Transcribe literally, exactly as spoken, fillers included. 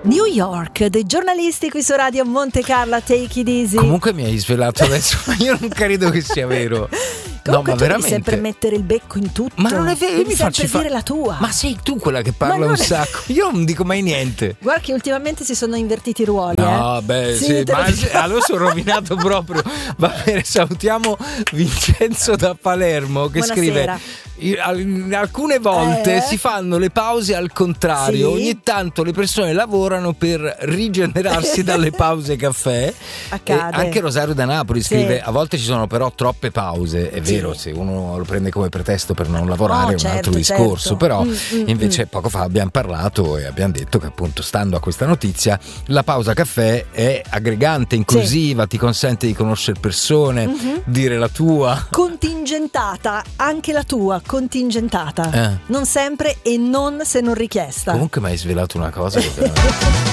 New York, dei giornalisti qui su Radio Monte Carlo, Take It Easy. Comunque mi hai svelato adesso, ma io non credo che sia vero. Comunque no, ma tu veramente. devi sempre mettere il becco in tutto. Ma non è vero, io devi mi sempre faccio dire fa- la tua. Ma sei tu quella che parla Ma un non è- sacco. Io non dico mai niente. Guarda che ultimamente si sono invertiti i ruoli. No, eh. beh, Sì, sì, te lo ma dico. se- allora sono rovinato proprio. Va bene, salutiamo Vincenzo da Palermo che Buonasera. scrive: "I- al- alcune volte Eh? si fanno le pause al contrario, Sì. ogni tanto le persone lavorano per rigenerarsi dalle pause caffè." Accade. E anche Rosario da Napoli Sì. scrive: a volte ci sono però troppe pause, è Sì. vero, se uno lo prende come pretesto per non lavorare No, è un certo, altro discorso, certo. però Mm, mm, invece poco fa abbiamo parlato e abbiamo detto che appunto, stando a questa notizia, la pausa caffè è aggregante, inclusiva, ti consente di conoscere persone, Mhm. dire la tua. Contingentata, anche la tua, contingentata. Eh. Non sempre e non se non richiesta. Comunque mi hai svelato una cosa che veramente